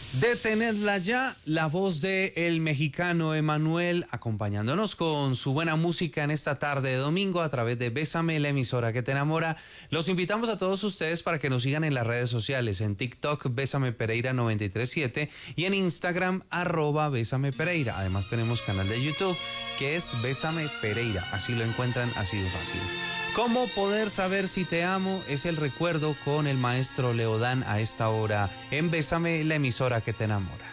Detenedla ya, la voz de el mexicano Emanuel, acompañándonos con su buena música en esta tarde de domingo a través de Bésame, la emisora que te enamora. Los invitamos a todos ustedes para que nos sigan en las redes sociales, en TikTok, Bésame Pereira 937 y en Instagram, @Bésame Pereira. Además tenemos canal de YouTube que es Bésame Pereira, así lo encuentran, así de fácil. ¿Cómo poder saber si te amo? Es el recuerdo con el maestro Leodán a esta hora en Bésame, la emisora que te enamora.